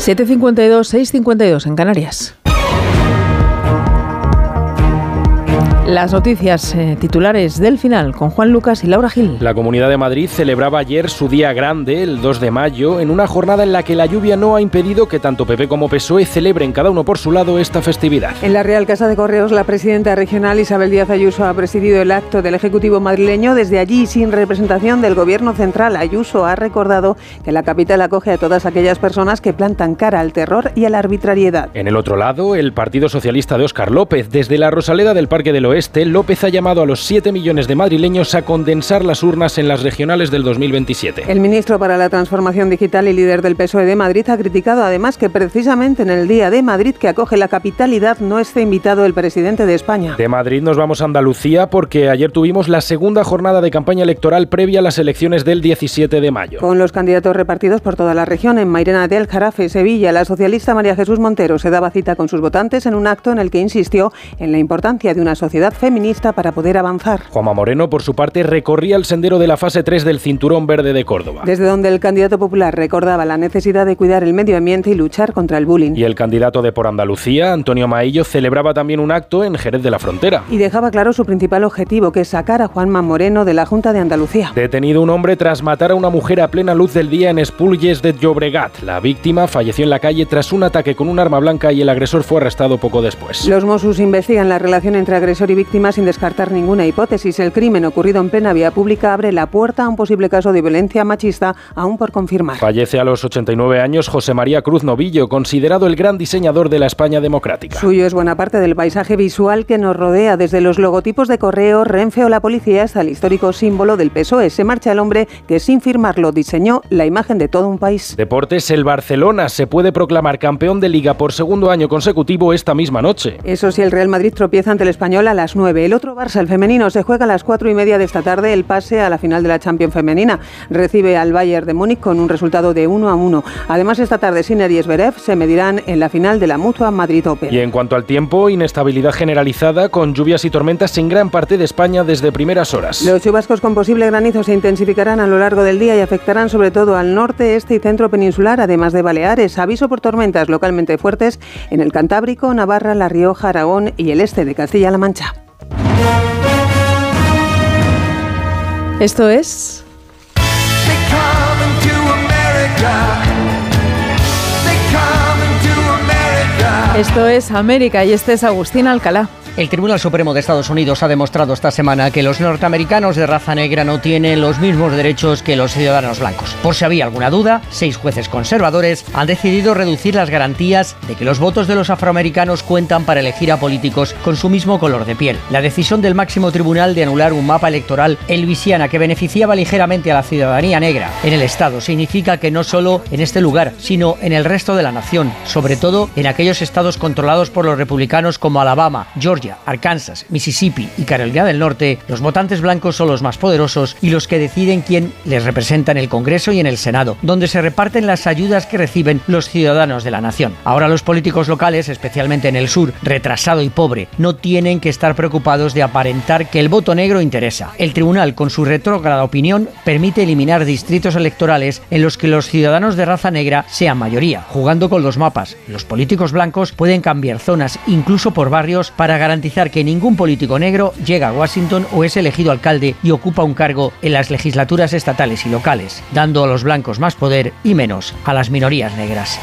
7:52, 6:52 en Canarias. Las noticias titulares del final con Juan Lucas y Laura Gil. La Comunidad de Madrid celebraba ayer su día grande, el 2 de mayo, en una jornada en la que la lluvia no ha impedido que tanto PP como PSOE celebren cada uno por su lado esta festividad. En la Real Casa de Correos, la presidenta regional Isabel Díaz Ayuso ha presidido el acto del Ejecutivo madrileño. Desde allí, sin representación del Gobierno central, Ayuso ha recordado que la capital acoge a todas aquellas personas que plantan cara al terror y a la arbitrariedad. En el otro lado, el Partido Socialista de Óscar López. Desde la Rosaleda del Parque del Oeste, López ha llamado a los 7 millones de madrileños a condensar las urnas en las regionales del 2027. El ministro para la Transformación Digital y líder del PSOE de Madrid ha criticado además que precisamente en el Día de Madrid que acoge la capitalidad no esté invitado el presidente de España. De Madrid nos vamos a Andalucía porque ayer tuvimos la segunda jornada de campaña electoral previa a las elecciones del 17 de mayo. Con los candidatos repartidos por toda la región, en Mairena del Jarafe, Sevilla, la socialista María Jesús Montero se daba cita con sus votantes en un acto en el que insistió en la importancia de una sociedad feminista para poder avanzar. Juanma Moreno, por su parte, recorría el sendero de la fase 3 del Cinturón Verde de Córdoba. Desde donde el candidato popular recordaba la necesidad de cuidar el medio ambiente y luchar contra el bullying. Y el candidato de Por Andalucía, Antonio Maillo, celebraba también un acto en Jerez de la Frontera. Y dejaba claro su principal objetivo, que es sacar a Juanma Moreno de la Junta de Andalucía. Detenido un hombre tras matar a una mujer a plena luz del día en Esplugues de Llobregat. La víctima falleció en la calle tras un ataque con un arma blanca y el agresor fue arrestado poco después. Los Mossos investigan la relación entre agresor y víctima sin descartar ninguna hipótesis. El crimen ocurrido en plena vía pública abre la puerta a un posible caso de violencia machista aún por confirmar. Fallece a los 89 años José María Cruz Novillo, considerado el gran diseñador de la España democrática. Suyo es buena parte del paisaje visual que nos rodea, desde los logotipos de Correo, Renfe o la policía hasta el histórico símbolo del PSOE. Se marcha el hombre que sin firmarlo diseñó la imagen de todo un país. Deportes, el Barcelona se puede proclamar campeón de Liga por segundo año consecutivo esta misma noche. Eso sí, el Real Madrid tropieza ante el Español a las 9. El otro Barça, el femenino, se juega a las 4:30 de esta tarde el pase a la final de la Champions femenina. Recibe al Bayern de Múnich con un resultado de 1-1. Además, esta tarde Sinner y Zverev se medirán en la final de la Mutua Madrid Open. Y en cuanto al tiempo, inestabilidad generalizada con lluvias y tormentas en gran parte de España desde primeras horas. Los chubascos con posible granizo se intensificarán a lo largo del día y afectarán sobre todo al norte, este y centro peninsular, además de Baleares. Aviso por tormentas localmente fuertes en el Cantábrico, Navarra, La Rioja, Aragón y el este de Castilla-La Mancha. Esto es... Esto es América y este es Agustín Alcalá. El Tribunal Supremo de Estados Unidos ha demostrado esta semana que los norteamericanos de raza negra no tienen los mismos derechos que los ciudadanos blancos. Por si había alguna duda, 6 jueces conservadores han decidido reducir las garantías de que los votos de los afroamericanos cuentan para elegir a políticos con su mismo color de piel. La decisión del máximo tribunal de anular un mapa electoral en Luisiana que beneficiaba ligeramente a la ciudadanía negra en el estado significa que no solo en este lugar, sino en el resto de la nación, sobre todo en aquellos estados controlados por los republicanos como Alabama, Georgia, Arkansas, Mississippi y Carolina del Norte, los votantes blancos son los más poderosos y los que deciden quién les representa en el Congreso y en el Senado, donde se reparten las ayudas que reciben los ciudadanos de la nación. Ahora los políticos locales, especialmente en el sur, retrasado y pobre, no tienen que estar preocupados de aparentar que el voto negro interesa. El tribunal, con su retrógrada opinión, permite eliminar distritos electorales en los que los ciudadanos de raza negra sean mayoría, jugando con los mapas. Los políticos blancos pueden cambiar zonas, incluso por barrios, para garantizar que ningún político negro llega a Washington o es elegido alcalde y ocupa un cargo en las legislaturas estatales y locales, dando a los blancos más poder y menos a las minorías negras.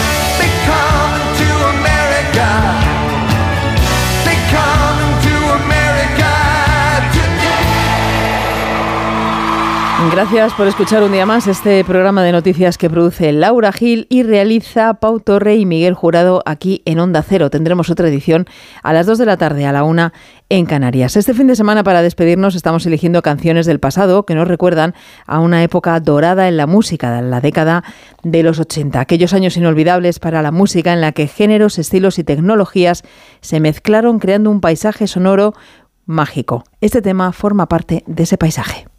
Gracias por escuchar un día más este programa de noticias que produce Laura Gil y realiza Pau Torre y Miguel Jurado aquí en Onda Cero. Tendremos otra edición a las 2 de la tarde, a la 1 en Canarias. Este fin de semana, para despedirnos, estamos eligiendo canciones del pasado que nos recuerdan a una época dorada en la música, en la década de los 80. Aquellos años inolvidables para la música en la que géneros, estilos y tecnologías se mezclaron creando un paisaje sonoro mágico. Este tema forma parte de ese paisaje.